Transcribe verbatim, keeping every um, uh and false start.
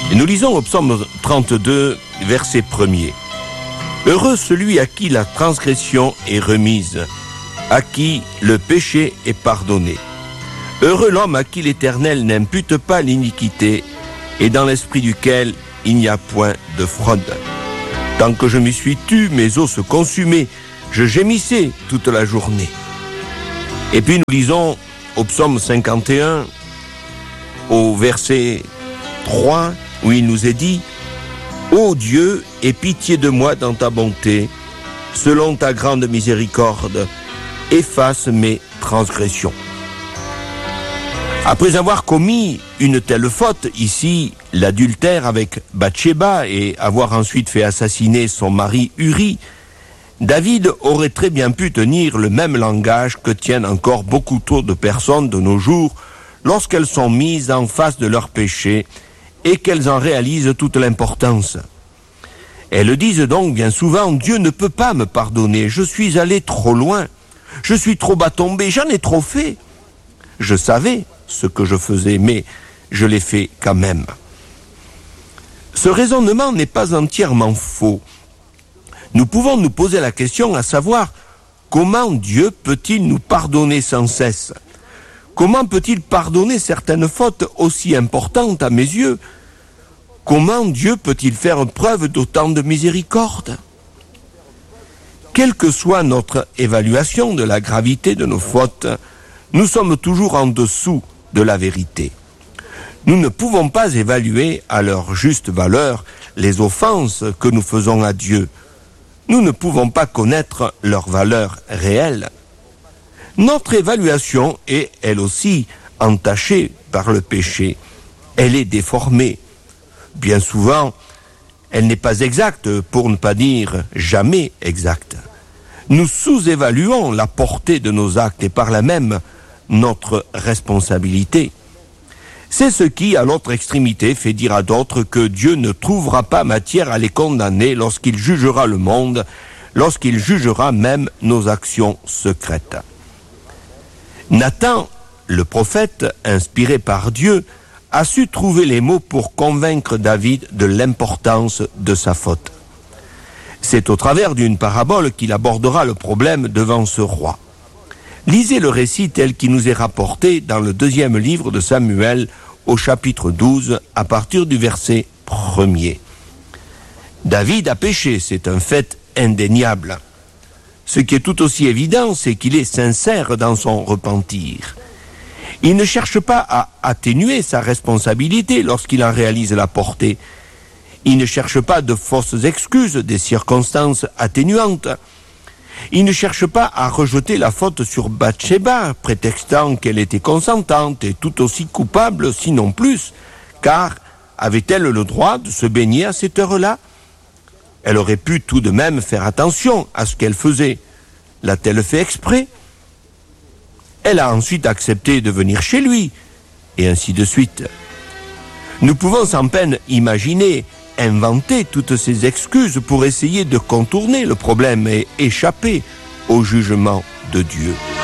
Et nous lisons au psaume trente-deux, verset premier. Heureux celui à qui la transgression est remise, à qui le péché est pardonné. Heureux l'homme à qui l'Éternel n'impute pas l'iniquité et dans l'esprit duquel il n'y a point de fraude. Tant que je m'y suis tu, mes os se consumaient, je gémissais toute la journée. Et puis nous lisons au psaume cinquante et un, au verset trois, où il nous est dit « Ô Dieu, aie pitié de moi dans ta bonté, selon ta grande miséricorde, efface mes transgressions. » Après avoir commis une telle faute, ici l'adultère avec Bathsheba et avoir ensuite fait assassiner son mari Uri, David aurait très bien pu tenir le même langage que tiennent encore beaucoup trop de personnes de nos jours lorsqu'elles sont mises en face de leurs péchés et qu'elles en réalisent toute l'importance. Elles disent donc bien souvent « Dieu ne peut pas me pardonner, je suis allé trop loin, je suis trop bas tombé, j'en ai trop fait. Je savais ce que je faisais, mais je l'ai fait quand même. » Ce raisonnement n'est pas entièrement faux. Nous pouvons nous poser la question à savoir comment Dieu peut-il nous pardonner sans cesse ? Comment peut-il pardonner certaines fautes aussi importantes à mes yeux ? Comment Dieu peut-il faire preuve d'autant de miséricorde ? Quelle que soit notre évaluation de la gravité de nos fautes, nous sommes toujours en dessous de la vérité. Nous ne pouvons pas évaluer à leur juste valeur les offenses que nous faisons à Dieu. Nous ne pouvons pas connaître leur valeur réelle. Notre évaluation est, elle aussi, entachée par le péché. Elle est déformée. Bien souvent, elle n'est pas exacte, pour ne pas dire jamais exacte. Nous sous-évaluons la portée de nos actes et par là même notre responsabilité. C'est ce qui, à l'autre extrémité, fait dire à d'autres que Dieu ne trouvera pas matière à les condamner lorsqu'il jugera le monde, lorsqu'il jugera même nos actions secrètes. Nathan, le prophète, inspiré par Dieu, a su trouver les mots pour convaincre David de l'importance de sa faute. C'est au travers d'une parabole qu'il abordera le problème devant ce roi. Lisez le récit tel qu'il nous est rapporté dans le deuxième livre de Samuel au chapitre douze à partir du verset premier. David a péché, c'est un fait indéniable. Ce qui est tout aussi évident, c'est qu'il est sincère dans son repentir. Il ne cherche pas à atténuer sa responsabilité lorsqu'il en réalise la portée. Il ne cherche pas de fausses excuses, des circonstances atténuantes. Il ne cherche pas à rejeter la faute sur Bathsheba, prétextant qu'elle était consentante et tout aussi coupable, sinon plus, car avait-elle le droit de se baigner à cette heure-là ? Elle aurait pu tout de même faire attention à ce qu'elle faisait. L'a-t-elle fait exprès ? Elle a ensuite accepté de venir chez lui, et ainsi de suite. Nous pouvons sans peine imaginer, inventer toutes ces excuses pour essayer de contourner le problème et échapper au jugement de Dieu.